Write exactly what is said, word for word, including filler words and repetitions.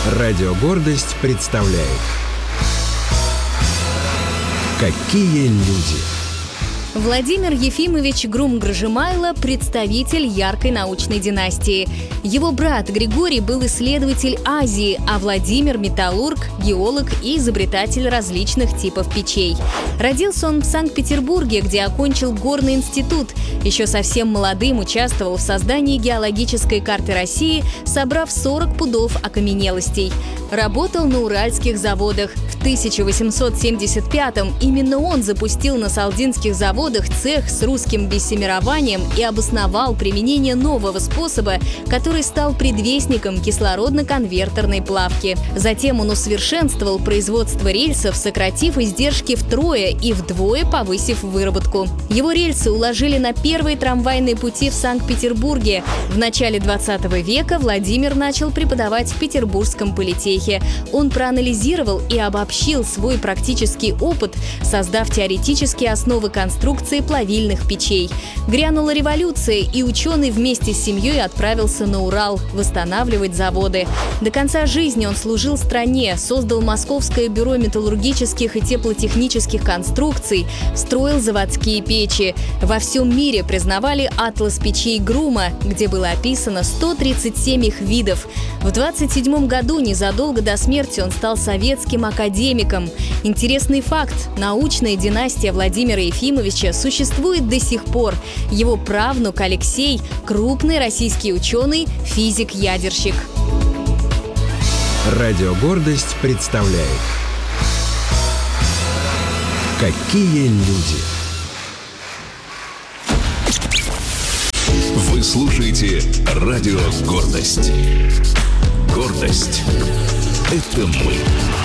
Радио «Гордость» представляет «Какие люди». Владимир Ефимович Грум-Гржемайло – представитель яркой научной династии. Его брат Григорий был исследователь Азии, а Владимир – металлург, геолог и изобретатель различных типов печей. Родился он в Санкт-Петербурге, где окончил горный институт. Еще совсем молодым участвовал в создании геологической карты России, собрав сорок пудов окаменелостей. Работал на уральских заводах. В тысяча восемьсот семьдесят пятом именно он запустил на салдинских заводах цех с русским бессемерованием и обосновал применение нового способа, который стал предвестником кислородно-конвертерной плавки. Затем он усовершенствовал производство рельсов, сократив издержки втрое и вдвое повысив выработку. Его рельсы уложили на первые трамвайные пути в Санкт-Петербурге. В начале двадцатого века Владимир начал преподавать в Петербургском политехе. Он проанализировал и обобщил свой практический опыт, создав теоретические основы конструкции плавильных печей. Грянула революция, и ученый вместе с семьей отправился на Урал восстанавливать заводы. До конца жизни он служил стране, создал Московское бюро металлургических и теплотехнических конструкций, строил заводские печи. Во всем мире признавали атлас печей Грума, где было описано сто тридцать семь их видов. В двадцать седьмом году, незадолго до смерти, он стал советским академиком. Интересный факт – научная династия Владимира Ефимовича существует до сих пор. Его правнук Алексей – крупный российский ученый, физик-ядерщик. Радио «Гордость» представляет «Какие люди». Вы слушаете Радио «Гордость». Гордость – это мы.